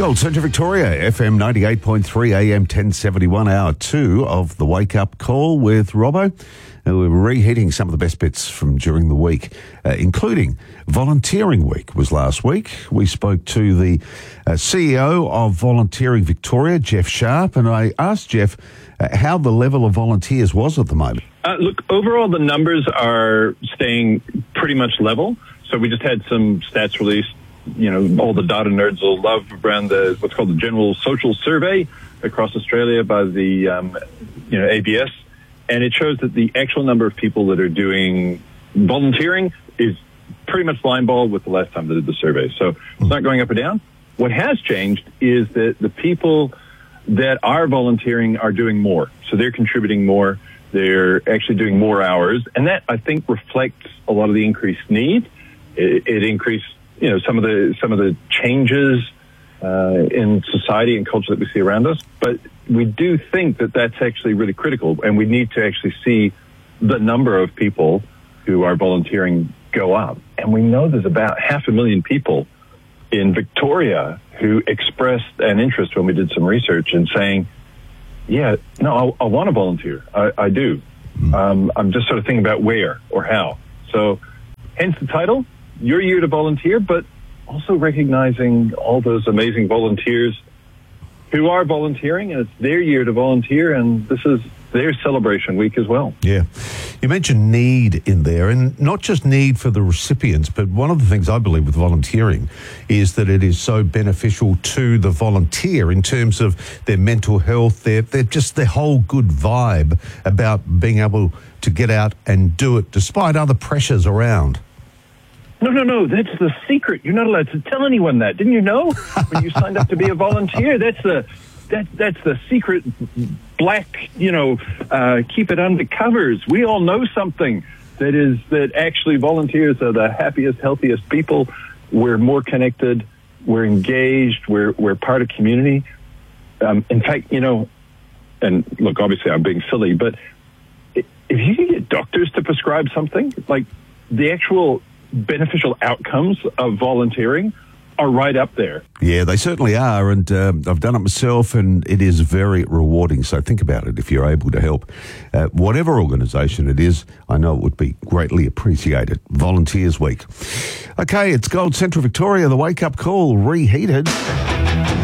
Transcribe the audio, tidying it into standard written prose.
Gold Centre Victoria, FM 98.3 AM 1071, hour 2 of the Wake Up Call with Robbo. We're reheating some of the best bits from during the week, including Volunteering Week was last week. We spoke to the CEO of Volunteering Victoria, Jeff Sharp, and I asked Jeff how the level of volunteers was at the moment. Look, overall the numbers are staying pretty much level. So we just had some stats released. You know, all the data nerds will love around what's called the General Social Survey across Australia by the ABS, and it shows that the actual number of people that are doing volunteering is pretty much line ball with the last time they did the survey. So it's not going up or down. What has changed is that the people that are volunteering are doing more, so they're contributing more. They're actually doing more hours, and that I think reflects a lot of the increased need. It increased, some of the changes in society and culture that we see around us. But we do think that that's actually really critical, and we need to actually see the number of people who are volunteering go up. And we know there's about 500,000 people in Victoria who expressed an interest when we did some research and saying, I want to volunteer. I do. I'm just sort of thinking about where or how. So hence the title, Your Year to Volunteer, but also recognizing all those amazing volunteers who are volunteering, and it's their year to volunteer, and this is their celebration week as well. Yeah. You mentioned need in there, and not just need for the recipients, but one of the things I believe with volunteering is that it is so beneficial to the volunteer in terms of their mental health, their whole good vibe about being able to get out and do it despite other pressures around. No, that's the secret. You're not allowed to tell anyone that. Didn't you know when you signed up to be a volunteer? That's the secret black, keep it under covers. We all know something that actually volunteers are the happiest, healthiest people. We're more connected. We're engaged. We're part of community. In fact, and look, obviously I'm being silly, but if you can get doctors to prescribe something, like the actual beneficial outcomes of volunteering are right up there. Yeah, they certainly are, and I've done it myself, and it is very rewarding. So think about it if you're able to help. Whatever organisation it is, I know it would be greatly appreciated. Volunteers Week. Okay, it's Gold Central Victoria, the Wake Up Call, reheated.